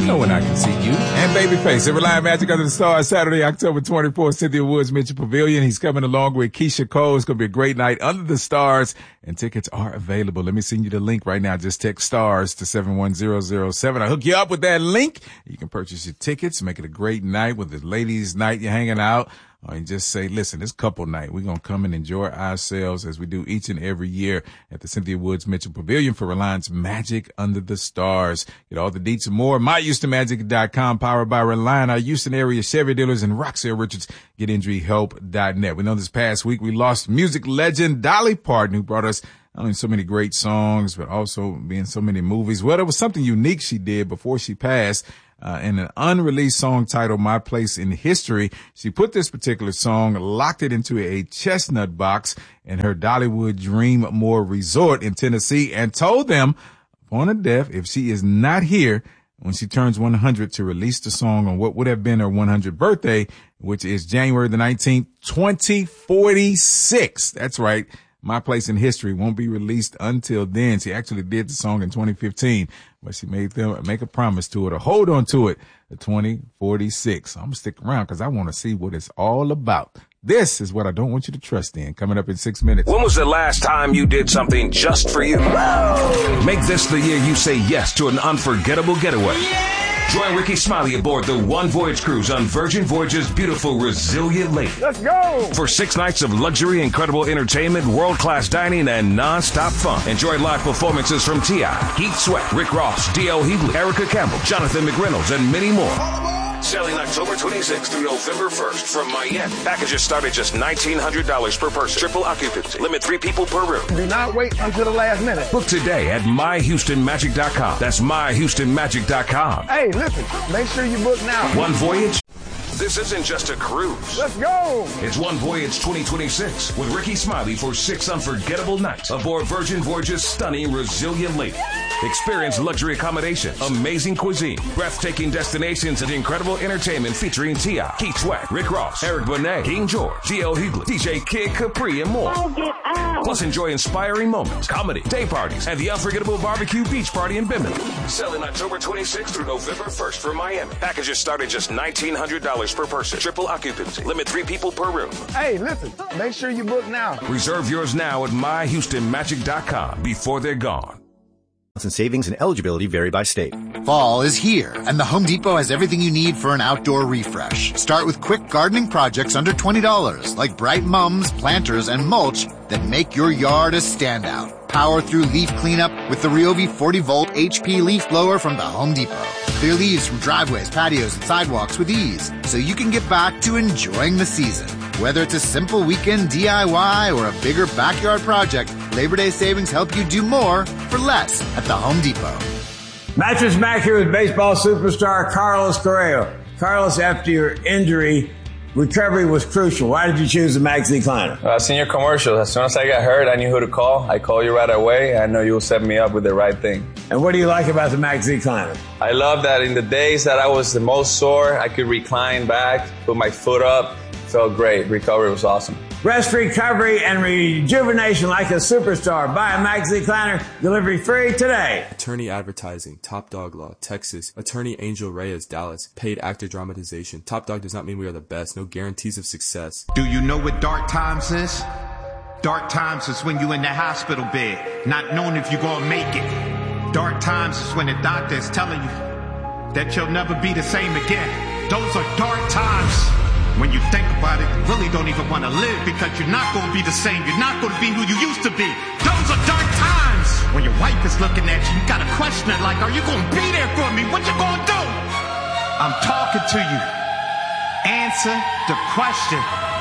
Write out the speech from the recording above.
know when I can see you. And Babyface, every line Magic Under the Stars, Saturday, October 24th, Cynthia Woods Mitchell Pavilion. He's coming along with Keisha Cole. It's going to be a great night under the stars, and tickets are available. Let me send you the link right now. Just text STARS to 71007. I'll hook you up with that link. You can purchase your tickets, make it a great night with the ladies' night. You're hanging out. And just say, listen, it's couple night. We're going to come and enjoy ourselves as we do each and every year at the Cynthia Woods Mitchell Pavilion for Reliance Magic Under the Stars. Get all the deets and more. MyHoustonMagic.com, powered by Reliant, our Houston area Chevy dealers, and Roxelle Richards, GetInjuryHelp.net. We know this past week we lost music legend Dolly Parton, who brought us not only so many great songs, but also being so many movies. Well, there was something unique she did before she passed. In an unreleased song titled My Place in History, she put this particular song, locked it into a chestnut box in her Dollywood Dreammore Resort in Tennessee, and told them upon her death, if she is not here when she turns 100, to release the song on what would have been her 100th birthday, which is January the 19th, 2046. That's right. My Place in History won't be released until then. She actually did the song in 2015, but she made them make a promise to it or hold on to it to 2046. I'm going to stick around because I want to see what it's all about. This is what I don't want you to trust in. Coming up in 6 minutes. When was the last time you did something just for you? Make this the year you say yes to an unforgettable getaway. Yeah! Join Ricky Smiley aboard the One Voyage cruise on Virgin Voyage's beautiful Resilient Lady. Let's go! For 6 nights of luxury, incredible entertainment, world-class dining, and non-stop fun. Enjoy live performances from T.I., Keith Sweat, Rick Ross, D.L. Hughley, Erica Campbell, Jonathan McReynolds, and many more. Sailing October 26th through November 1st from Miami. Packages start at just $1,900 per person. Triple occupancy. Limit 3 people per room. Do not wait until the last minute. Book today at MyHoustonMagic.com. That's MyHoustonMagic.com. Hey, listen, make sure you book now. One Voyage? This isn't just a cruise. Let's go! It's One Voyage 2026 with Ricky Smiley for 6 unforgettable nights aboard Virgin Voyage's stunning Resilient Lady. Experience luxury accommodation, amazing cuisine, breathtaking destinations, and incredible entertainment featuring T.I., Keith Sweat, Rick Ross, Eric Benet, King George, D.L. Hughley, DJ Kid Capri, and more. Plus, enjoy inspiring moments, comedy, day parties, and the unforgettable barbecue beach party in Bimini. Selling October 26th through November 1st for Miami. Packages start at just $1,900 per person. Triple occupancy. Limit 3 people per room. Hey, listen, make sure you book now. Reserve yours now at MyHoustonMagic.com before they're gone. And savings and eligibility vary by state. Fall is here, and the Home Depot has everything you need for an outdoor refresh. Start with quick gardening projects under $20, like bright mums, planters, and mulch that make your yard a standout. Power through leaf cleanup with the Ryobi 40-volt HP leaf blower from the Home Depot. Clear leaves from driveways, patios, and sidewalks with ease, so you can get back to enjoying the season. Whether it's a simple weekend DIY or a bigger backyard project, Labor Day savings help you do more for less at the Home Depot. Mattress Mac here with baseball superstar Carlos Correa. Carlos, after your injury, recovery was crucial. Why did you choose the Max Recliner? I seen your commercial. As soon as I got hurt, I knew who to call. I called you right away. I know you'll set me up with the right thing. And what do you like about the Max Recliner? I love that in the days that I was the most sore, I could recline back, put my foot up. Felt great. Recovery was awesome. Rest, recovery, and rejuvenation like a superstar. Buy a Max Recliner. Delivery free today. Attorney Advertising, Top Dog Law, Texas. Attorney Angel Reyes, Dallas. Paid actor dramatization. Top Dog does not mean we are the best. No guarantees of success. Do you know what dark times is? Dark times is when you're in the hospital bed, not knowing if you're going to make it. Dark times is when the doctor is telling you that you'll never be the same again. Those are dark times. When you think about it, you really don't even want to live because you're not going to be the same. You're not going to be who you used to be. Those are dark times. When your wife is looking at you, you got to question it like, are you going to be there for me? What you going to do? I'm talking to you. Answer the question.